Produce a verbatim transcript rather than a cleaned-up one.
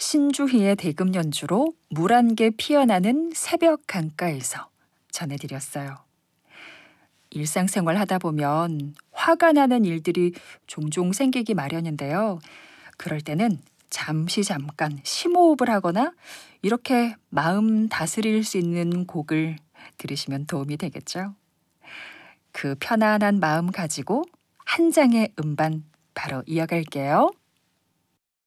신주희의 대금 연주로 물 한 개 피어나는 새벽 강가에서 전해드렸어요. 일상생활 하다 보면 화가 나는 일들이 종종 생기기 마련인데요. 그럴 때는 잠시 잠깐 심호흡을 하거나 이렇게 마음 다스릴 수 있는 곡을 들으시면 도움이 되겠죠. 그 편안한 마음 가지고 한 장의 음반 바로 이어갈게요.